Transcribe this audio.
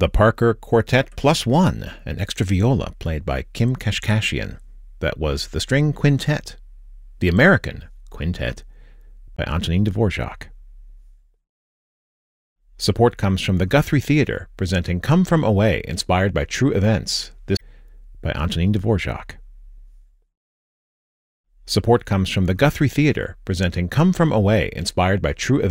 The Parker Quartet Plus One, an extra viola played by Kim Kashkashian. That was The String Quintet. The American Quintet by Antonin Dvorak. Support comes from the Guthrie Theatre, presenting Come From Away, inspired by true events. This by Antonin Dvorak. Support comes from the Guthrie Theatre, presenting Come From Away, inspired by true events.